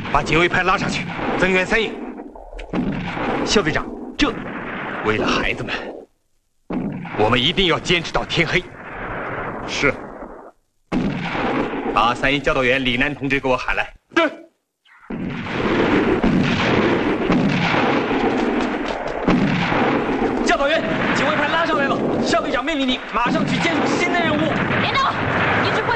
把警卫排拉上去，增援3营。 校队长，这为了孩子们，我们一定要坚持到天黑。 是。 把3营教导员李楠同志给我喊来。 对。 教导员，警卫排拉上来了。校队长命令你马上去接受新的任务。 连长，一致会。